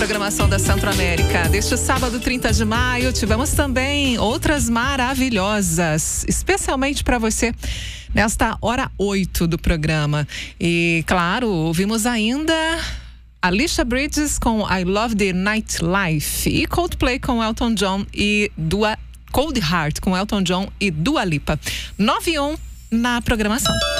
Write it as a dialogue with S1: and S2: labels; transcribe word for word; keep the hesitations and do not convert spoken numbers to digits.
S1: programação da Centro-América. Deste sábado, trinta de maio, tivemos também outras maravilhosas, especialmente para você, nesta hora oito do programa. E, claro, ouvimos ainda Alicia Bridges com I Love the Nightlife e Coldplay com Elton John e Dua Cold Heart com Elton John e Dua Lipa. nove e um na programação.